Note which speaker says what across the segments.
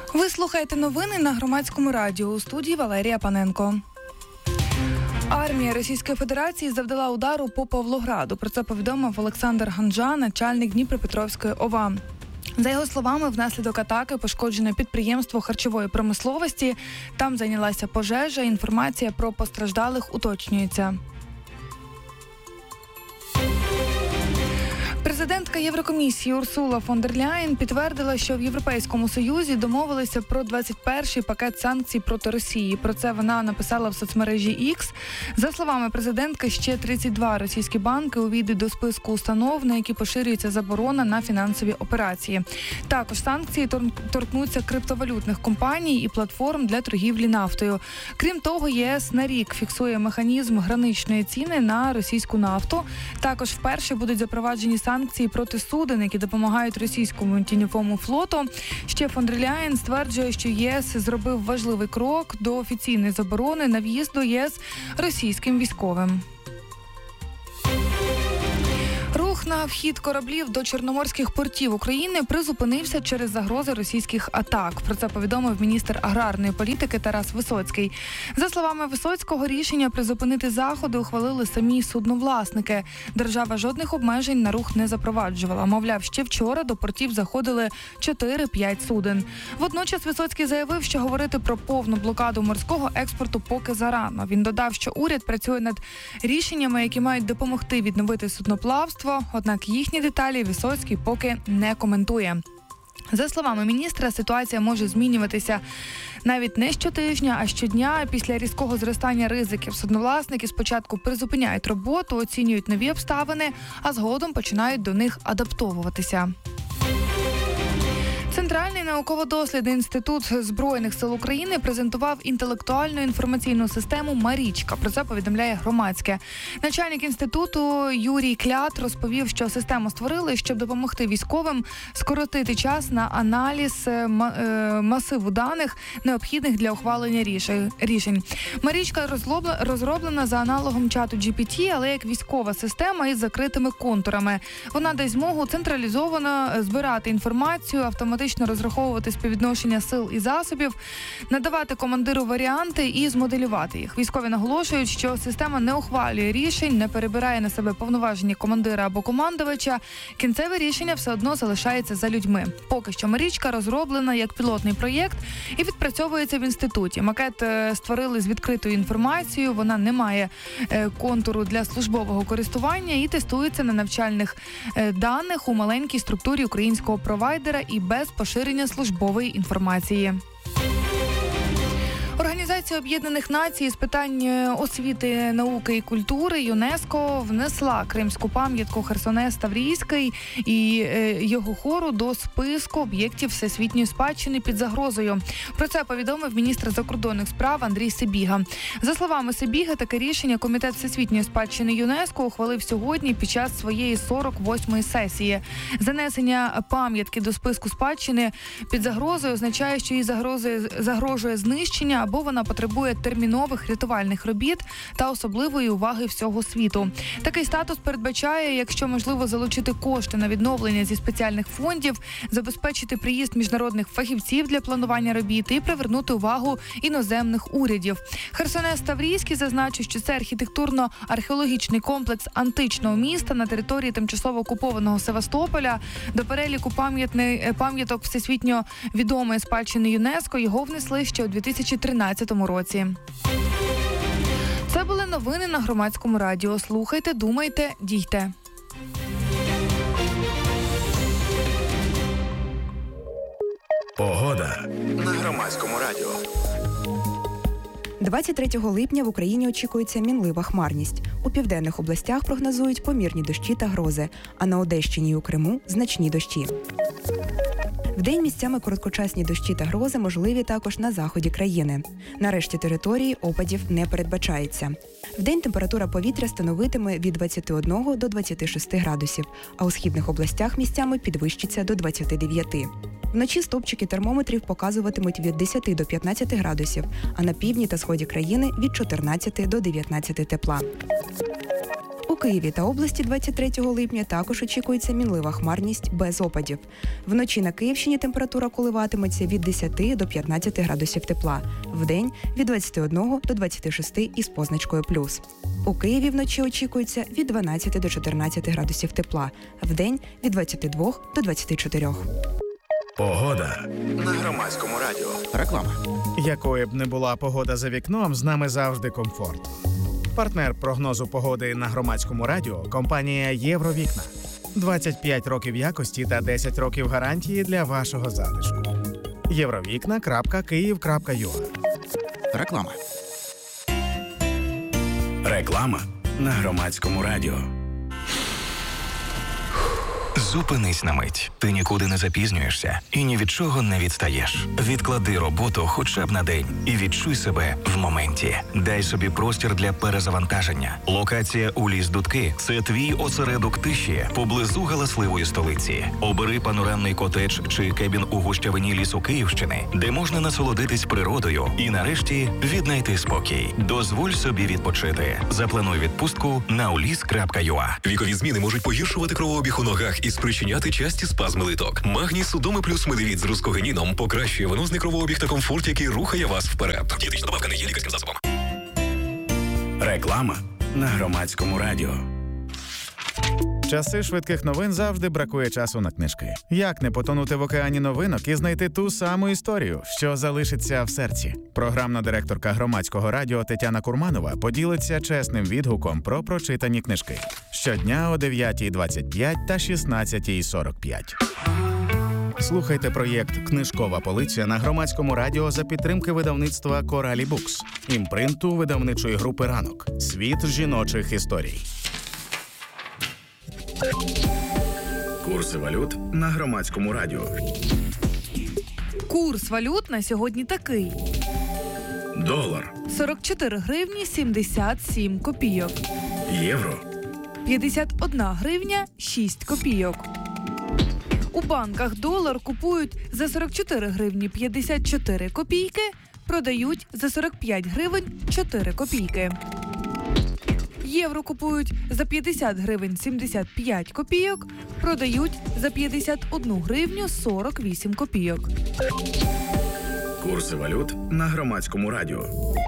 Speaker 1: Ви слухаєте новини на Громадському радіо. У студії Валерія Паненко. Армія Російської Федерації завдала удару по Павлограду. Про це повідомив Олександр Ганджа, начальник Дніпропетровської ОВА. За його словами, внаслідок атаки пошкоджене підприємство харчової промисловості. Там зайнялася пожежа. Інформація про постраждалих уточнюється. Президентка Єврокомісії Урсула фон дер Ляєн підтвердила, що в Європейському Союзі домовилися про 21-й пакет санкцій проти Росії. Про це вона написала в соцмережі X. За словами президентки, ще 32 російські банки увійдуть до списку установ, на які поширюється заборона на фінансові операції. Також санкції торкнуться криптовалютних компаній і платформ для торгівлі нафтою. Крім того, ЄС на рік фіксує механізм граничної ціни на російську нафту. Також вперше будуть запроваджені санкції проти суден, які допомагають російському тіньовому флоту. Ще фон дер Ляєн стверджує, що ЄС зробив важливий крок до офіційної заборони на в'їзд до ЄС російським військовим. Рух на вхід кораблів до чорноморських портів України призупинився через загрози російських атак. Про це повідомив міністр аграрної політики Тарас Висоцький. За словами Висоцького, рішення призупинити заходи ухвалили самі судновласники. Держава жодних обмежень на рух не запроваджувала. Мовляв, ще вчора до портів заходили 4-5 суден. Водночас Висоцький заявив, що говорити про повну блокаду морського експорту поки зарано. Він додав, що уряд працює над рішеннями, які мають допомогти відновити судноплавство. Однак їхні деталі Висоцький поки не коментує. За словами міністра, ситуація може змінюватися навіть не щотижня, а щодня. Після різкого зростання ризиків судновласники спочатку призупиняють роботу, оцінюють нові обставини, а згодом починають до них адаптовуватися. Центральний науково-дослідний інститут Збройних сил України презентував інтелектуальну інформаційну систему «Марічка». Про це повідомляє Громадське. Начальник інституту Юрій Клят розповів, що систему створили, щоб допомогти військовим скоротити час на аналіз масиву даних, необхідних для ухвалення рішень. «Марічка» розроблена за аналогом чату GPT, але як військова система із закритими контурами. Вона дасть змогу централізовано збирати інформацію, автоматично розраховувати співвідношення сил і засобів, надавати командиру варіанти і змоделювати їх. Військові наголошують, що система не ухвалює рішень, не перебирає на себе повноваження командира або командувача. Кінцеве рішення все одно залишається за людьми. Поки що «Марічка» розроблена як пілотний проєкт і відпрацьовується в інституті. Макет створили з відкритою інформацією, вона не має контуру для службового користування і тестується на навчальних даних у маленькій структурі українського провайдера і без поширення службової інформації. Організація Об'єднаних Націй з питань освіти, науки і культури ЮНЕСКО внесла кримську пам'ятку Херсонес Таврійський і його хору до списку об'єктів всесвітньої спадщини під загрозою. Про це повідомив міністр закордонних справ Андрій Сибіга. За словами Сибіги, таке рішення Комітет всесвітньої спадщини ЮНЕСКО ухвалив сьогодні під час своєї 48-ї сесії. Занесення пам'ятки до списку спадщини під загрозою означає, що їй загрожує знищення або вона потребує термінових рятувальних робіт та особливої уваги всього світу. Такий статус передбачає, якщо можливо залучити кошти на відновлення зі спеціальних фондів, забезпечити приїзд міжнародних фахівців для планування робіт і привернути увагу іноземних урядів. Херсонес Таврійський зазначив, що це архітектурно-археологічний комплекс античного міста на території тимчасово окупованого Севастополя. До переліку пам'яток всесвітньо відомої спадщини ЮНЕСКО його внесли ще у 2013 році. Це були новини на Громадському радіо. Слухайте, думайте, дійте.
Speaker 2: Погода на Громадському радіо.
Speaker 3: 23 липня в Україні очікується мінлива хмарність. У південних областях прогнозують помірні дощі та грози, а на Одещині і у Криму – значні дощі. Вдень місцями короткочасні дощі та грози можливі також на заході країни. На решті території опадів не передбачається. Вдень температура повітря становитиме від 21 до 26 градусів, а у східних областях місцями підвищиться до 29. Вночі стовпчики термометрів показуватимуть від 10 до 15 градусів, а на півдні та сході країни – від 14 до 19 тепла. У Києві та області 23 липня також очікується мінлива хмарність без опадів. Вночі на Київщині температура коливатиметься від 10 до 15 градусів тепла. Вдень – від 21 до 26 із позначкою плюс. У Києві вночі очікується від 12 до 14 градусів тепла. Вдень – від 22 до 24.
Speaker 2: Погода на Громадському радіо.
Speaker 4: Реклама.
Speaker 5: Якою б не була погода за вікном, з нами завжди комфорт. Партнер прогнозу погоди на Громадському радіо – компанія «Євровікна». 25 років якості та 10 років гарантії для вашого затишку. Євровікна.Київ.ua.
Speaker 4: Реклама.
Speaker 2: Реклама на Громадському радіо. Зупинись на мить. Ти нікуди не запізнюєшся і ні від чого не відстаєш. Відклади роботу хоча б на день і відчуй себе в моменті. Дай собі простір для перезавантаження. Локація у ліс Дудки – це твій осередок тиші поблизу галасливої столиці. Обери панорамний котедж чи кебін у гущавині лісу Київщини, де можна насолодитись природою і нарешті віднайти спокій. Дозволь собі відпочити. Заплануй відпустку на ulis.ua.
Speaker 6: Вікові зміни можуть погіршувати кровообіг у ногах і спричиняти часті спазми литок. Магній Судоми плюс медивіт з рускогеніном покращує венозний кровообіг та комфорт, який рухає вас вперед. Дієтична добавка не є лікарським засобом.
Speaker 2: Реклама на Громадському радіо.
Speaker 5: В часи швидких новин завжди бракує часу на книжки. Як не потонути в океані новинок і знайти ту саму історію, що залишиться в серці? Програмна директорка Громадського радіо Тетяна Курманова поділиться чесним відгуком про прочитані книжки. Щодня о 9:25 та 16:45. Слухайте проєкт «Книжкова полиця» на Громадському радіо за підтримки видавництва «Коралі Букс», імпринту видавничої групи «Ранок». Світ жіночих історій.
Speaker 2: Курси валют на Громадському радіо.
Speaker 1: Курс валют на сьогодні такий.
Speaker 2: Долар,
Speaker 1: 44 гривні 77 копійок.
Speaker 2: євро,
Speaker 1: 51 гривня 6 копійок. У банках долар купують за 44 гривні 54 копійки, продають за 45 гривень 4 копійки. Євро купують за 50 гривень 75 копійок, продають за 51 гривню 48 копійок.
Speaker 2: курси валют на Громадському радіо.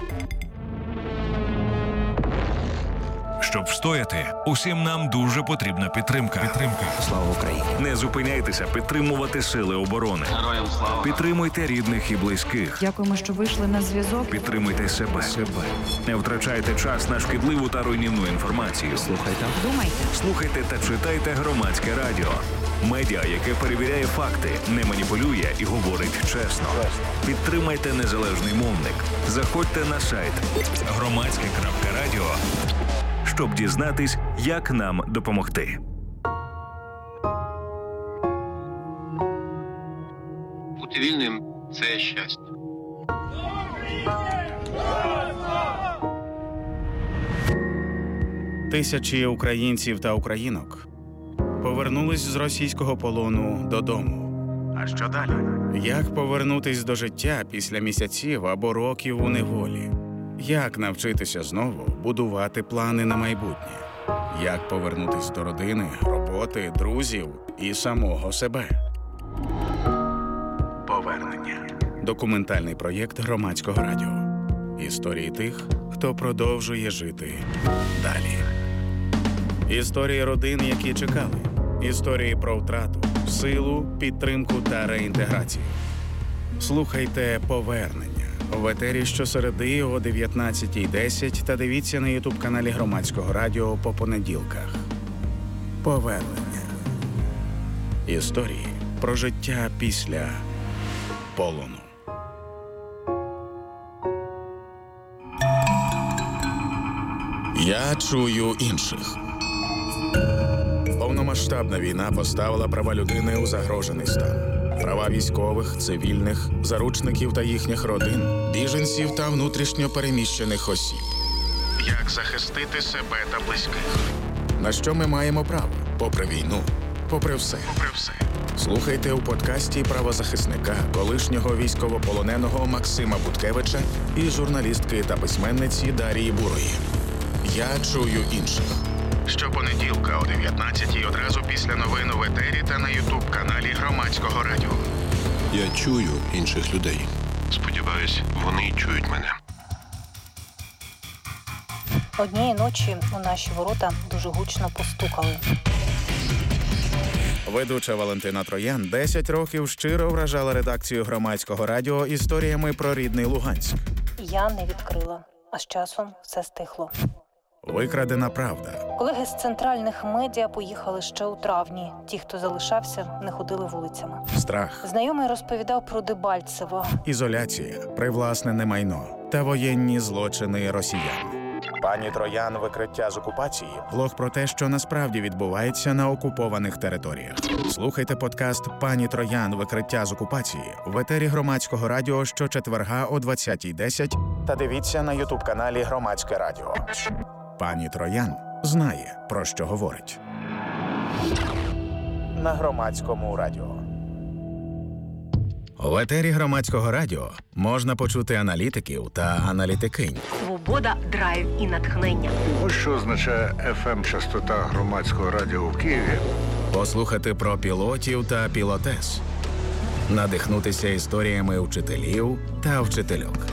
Speaker 7: Щоб встояти, усім нам дуже потрібна підтримка.
Speaker 4: Слава Україні.
Speaker 7: Не зупиняйтеся підтримувати сили оборони.
Speaker 8: Героям слава!
Speaker 7: Підтримуйте рідних і близьких.
Speaker 1: Дякуємо, що вийшли на зв'язок.
Speaker 7: Підтримуйте себе. Не втрачайте час на шкідливу та руйнівну інформацію. Слухайте та читайте Громадське радіо. Медіа, яке перевіряє факти, не маніпулює і говорить чесно. Підтримайте незалежний мовник. Заходьте на сайт громадське.радіо, щоб дізнатись, як нам допомогти.
Speaker 8: Бути вільним – це щастя.
Speaker 5: Тисячі українців та українок повернулись з російського полону додому. А що далі? Як повернутись до життя після місяців або років у неволі? Як навчитися знову будувати плани на майбутнє? Як повернутись до родини, роботи, друзів і самого себе? Повернення. Документальний проєкт Громадського радіо. Історії тих, хто продовжує жити далі. Історії родин, які чекали. Історії про втрату, силу, підтримку та реінтеграцію. Слухайте «Повернення» в етері щосереди о 19:10 та дивіться на ютуб-каналі Громадського радіо по понеділках. Повернення. Історії про життя після полону. Я чую інших. Повномасштабна війна поставила права людини у загрожений стан. Права військових, цивільних, заручників та їхніх родин, біженців та внутрішньо переміщених осіб. Як захистити себе та близьких? На що ми маємо право? Попри війну, попри все. Слухайте у подкасті правозахисника, колишнього військовополоненого Максима Буткевича і журналістки та письменниці Дарії Бурої. Я чую інших. Щопонеділка о 19-й одразу після новин у етері та на ютуб-каналі Громадського радіо.
Speaker 9: Я чую інших людей.
Speaker 8: Сподіваюсь, вони чують мене.
Speaker 10: Однієї ночі у наші ворота дуже гучно постукали.
Speaker 5: Ведуча Валентина Троян 10 років щиро вражала редакцію Громадського радіо історіями про рідний Луганськ.
Speaker 10: Я не відкрила, а з часом все стихло.
Speaker 5: Викрадена правда.
Speaker 10: Колеги з центральних медіа поїхали ще у травні. Ті, хто залишався, не ходили вулицями.
Speaker 5: Страх.
Speaker 10: Знайомий розповідав про Дебальцево.
Speaker 5: Ізоляція, привласнене майно та воєнні злочини росіян. Пані Троян «Викриття з окупації» – блог про те, що насправді відбувається на окупованих територіях. Слухайте подкаст «Пані Троян. Викриття з окупації» в етері Громадського радіо щочетверга о 20:10 та дивіться на ютуб-каналі Громадське радіо. Пані Троян знає, про що говорить. На Громадському радіо. В етері Громадського радіо можна почути аналітиків та аналітикинь.
Speaker 11: Свобода, драйв і натхнення.
Speaker 12: Ось що означає FM-частота Громадського радіо в Києві.
Speaker 5: Послухати про пілотів та пілотес. Надихнутися історіями вчителів та вчительок.